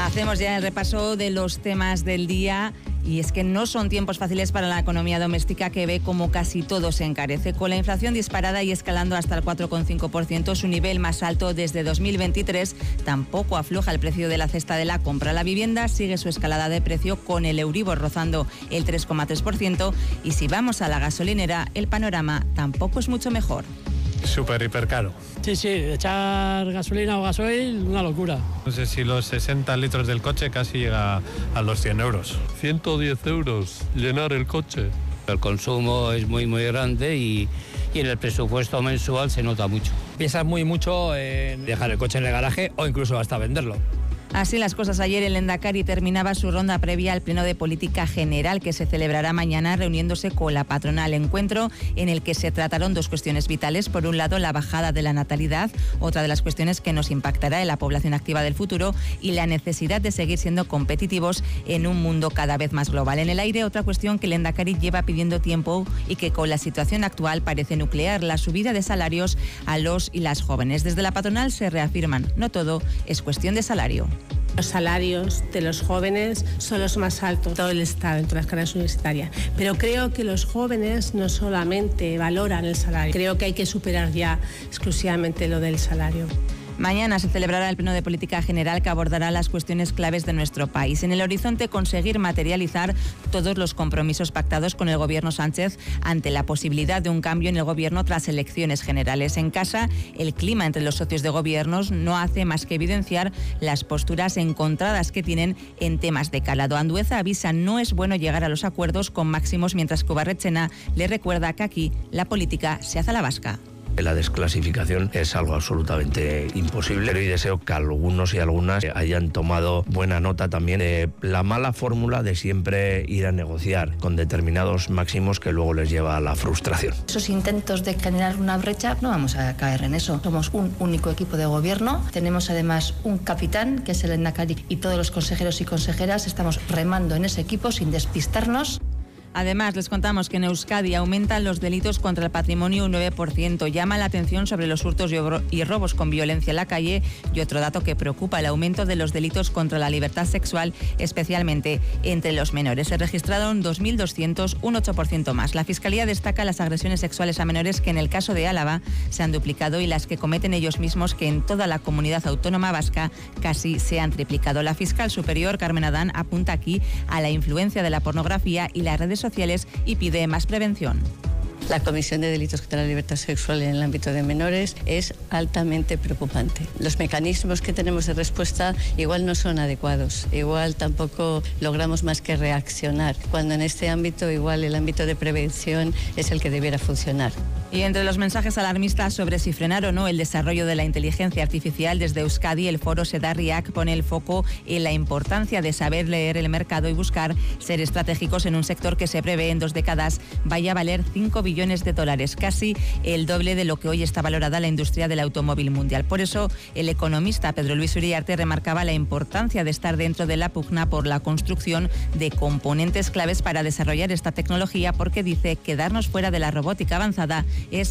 Hacemos ya el repaso de los temas del día. Y es que no son tiempos fáciles para la economía doméstica, que ve como casi todo se encarece. Con la inflación disparada y escalando hasta el 4,5%, su nivel más alto desde 2023, tampoco afloja el precio de la cesta de la compra. La vivienda sigue su escalada de precio, con el Euribor rozando el 3,3%. Y si vamos a la gasolinera, el panorama tampoco es mucho mejor. Súper, hiper caro. Sí, echar gasolina o gasoil, una locura. No sé si los 60 litros del coche casi llega a los 100 euros. 110 euros llenar el coche. El consumo es muy grande y en el presupuesto mensual se nota mucho. Piensas mucho en dejar el coche en el garaje o incluso hasta venderlo. Así las cosas, ayer el Endacari terminaba su ronda previa al Pleno de Política General, que se celebrará mañana reuniéndose con la patronal. Encuentro en el que se trataron dos cuestiones vitales. Por un lado, la bajada de la natalidad, otra de las cuestiones que nos impactará en la población activa del futuro, y la necesidad de seguir siendo competitivos en un mundo cada vez más global. En el aire, otra cuestión que el Endacari lleva pidiendo tiempo y que con la situación actual parece nuclear: la subida de salarios a los y las jóvenes. Desde la patronal se reafirman: no todo es cuestión de salario. Los salarios de los jóvenes son los más altos de todo el Estado, en todas las carreras universitarias. Pero creo que los jóvenes no solamente valoran el salario, creo que hay que superar ya exclusivamente lo del salario. Mañana se celebrará el Pleno de Política General, que abordará las cuestiones claves de nuestro país. En el horizonte, conseguir materializar todos los compromisos pactados con el Gobierno Sánchez ante la posibilidad de un cambio en el Gobierno tras elecciones generales. En casa, el clima entre los socios de gobiernos no hace más que evidenciar las posturas encontradas que tienen en temas de calado. Andueza avisa: no es bueno llegar a los acuerdos con máximos, mientras que Ubarretxena le recuerda que aquí la política se hace a la vasca. La desclasificación es algo absolutamente imposible, pero y deseo que algunos y algunas hayan tomado buena nota también de la mala fórmula de siempre ir a negociar con determinados máximos que luego les lleva a la frustración. Esos intentos de generar una brecha, no vamos a caer en eso. Somos un único equipo de gobierno, tenemos además un capitán, que es el Endacari, y todos los consejeros y consejeras estamos remando en ese equipo sin despistarnos. Además, les contamos que en Euskadi aumentan los delitos contra el patrimonio un 9%. Llama la atención sobre los hurtos y robos con violencia en la calle. Y otro dato que preocupa: el aumento de los delitos contra la libertad sexual, especialmente entre los menores. Se registraron 2.200, un 8% más. La Fiscalía destaca las agresiones sexuales a menores, que en el caso de Álava se han duplicado, y las que cometen ellos mismos, que en toda la comunidad autónoma vasca casi se han triplicado. La fiscal superior, Carmen Adán, apunta aquí a la influencia de la pornografía y las redes sociales y pide más prevención. La comisión de delitos contra la libertad sexual en el ámbito de menores es altamente preocupante. Los mecanismos que tenemos de respuesta igual no son adecuados, igual tampoco logramos más que reaccionar, cuando en este ámbito igual el ámbito de prevención es el que debiera funcionar. Y entre los mensajes alarmistas sobre si frenar o no el desarrollo de la inteligencia artificial, desde Euskadi el foro Sedarriak pone el foco en la importancia de saber leer el mercado y buscar ser estratégicos en un sector que se prevé en 2 décadas vaya a valer 5 billones de dólares, casi el doble de lo que hoy está valorada la industria del automóvil mundial. Por eso, el economista Pedro Luis Uriarte remarcaba la importancia de estar dentro de la pugna por la construcción de componentes claves para desarrollar esta tecnología, porque dice: quedarnos fuera de la robótica avanzada es